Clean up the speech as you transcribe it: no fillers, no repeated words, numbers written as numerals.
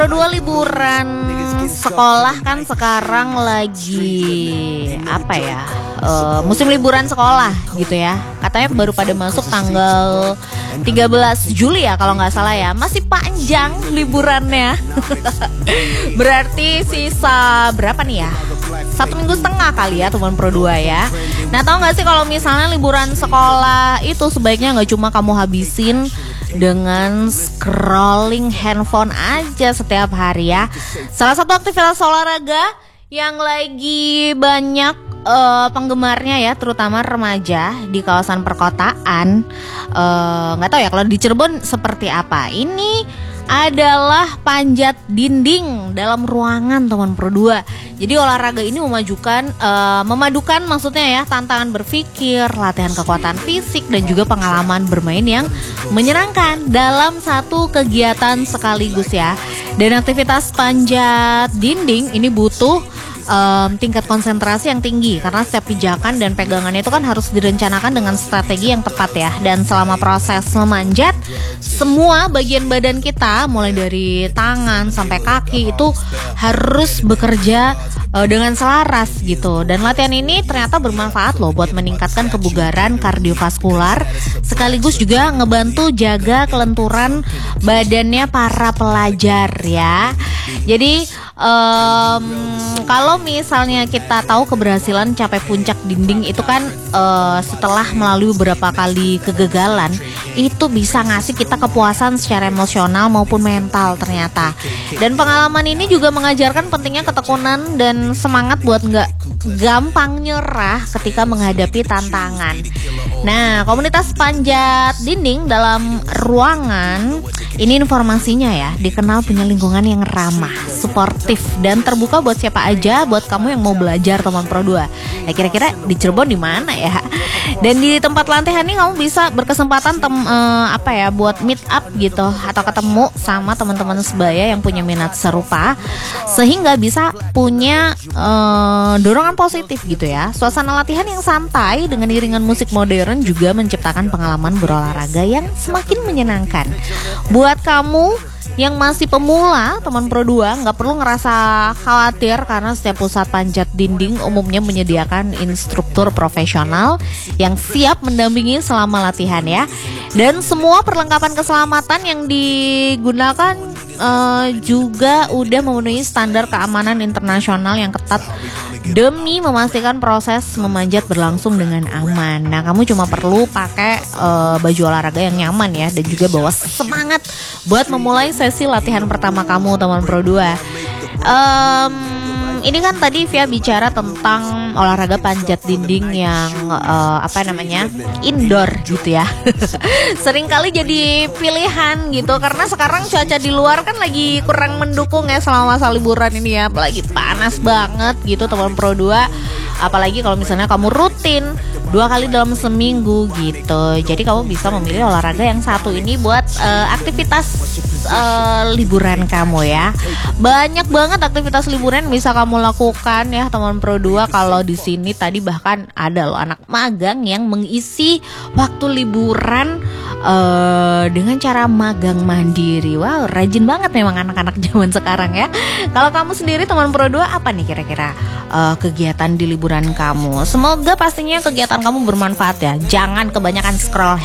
Dua liburan sekolah kan sekarang lagi apa ya, musim liburan sekolah gitu ya. Katanya baru pada masuk tanggal 13 Juli ya kalau nggak salah ya. Masih panjang liburannya. Berarti sisa berapa nih ya? 1,5 minggu kali ya teman Pro 2 ya. Nah, tahu nggak sih kalau misalnya liburan sekolah itu sebaiknya nggak cuma kamu habisin dengan scrolling handphone aja setiap hari ya. Salah satu aktivitas olahraga yang lagi banyak penggemarnya ya, terutama remaja di kawasan perkotaan. Nggak tahu ya kalau di Cirebon seperti apa. Ini adalah panjat dinding dalam ruangan teman Pro 2. Jadi olahraga ini memadukan maksudnya ya tantangan berpikir, latihan kekuatan fisik dan juga pengalaman bermain yang menyenangkan dalam satu kegiatan sekaligus ya. Dan aktivitas panjat dinding ini butuh tingkat konsentrasi yang tinggi karena setiap pijakan dan pegangannya itu kan harus direncanakan dengan strategi yang tepat ya. Dan selama proses memanjat, semua bagian badan kita mulai dari tangan sampai kaki itu harus bekerja dengan selaras gitu. Dan latihan ini ternyata bermanfaat loh buat meningkatkan kebugaran kardiovaskular sekaligus juga ngebantu jaga kelenturan badannya para pelajar ya. Jadi kalau misalnya kita tahu keberhasilan capai puncak dinding itu kan setelah melalui beberapa kali kegagalan, itu bisa ngasih kita kepuasan secara emosional maupun mental ternyata. Dan pengalaman ini juga mengajarkan pentingnya ketekunan dan semangat buat nggak gampang nyerah ketika menghadapi tantangan. Nah, komunitas panjat dinding dalam ruangan ini informasinya ya dikenal punya lingkungan yang ramah, suportif dan terbuka buat siapa aja, buat kamu yang mau belajar teman Pro 2. Ya kira-kira di Cirebon di mana ya? Dan di tempat latihan ini kamu bisa berkesempatan buat meet up gitu atau ketemu sama teman-teman sebaya yang punya minat serupa sehingga bisa punya dorongan positif gitu ya. Suasana latihan yang santai dengan iringan musik modern juga menciptakan pengalaman berolahraga yang semakin menyenangkan. Buat kamu yang masih pemula teman Pro 2 nggak perlu ngerasa khawatir karena setiap pusat panjat dinding umumnya menyediakan instruktur profesional yang siap mendampingi selama latihan ya. Dan semua perlengkapan keselamatan yang digunakan juga udah memenuhi standar keamanan internasional yang ketat demi memastikan proses memanjat berlangsung dengan aman. Nah, kamu cuma perlu pakai baju olahraga yang nyaman ya, dan juga bawa semangat buat memulai sesi latihan pertama kamu teman Pro 2. Ini kan tadi Via bicara tentang olahraga panjat dinding yang indoor gitu ya. Seringkali jadi pilihan gitu karena sekarang cuaca di luar kan lagi kurang mendukung ya selama masa liburan ini ya, apalagi panas banget gitu teman Pro 2. Apalagi kalau misalnya kamu rutin 2 kali dalam seminggu gitu. Jadi kamu bisa memilih olahraga yang satu ini buat aktivitas liburan kamu ya. Banyak banget aktivitas liburan bisa kamu lakukan ya teman Pro 2. Kalau di sini tadi bahkan ada loh anak magang yang mengisi waktu liburan dengan cara magang mandiri. Wow, rajin banget memang anak-anak zaman sekarang ya. Kalau kamu sendiri teman Pro 2 apa nih kira-kira kegiatan di liburan kamu? Semoga pastinya kegiatan kamu bermanfaat ya. Jangan kebanyakan scroll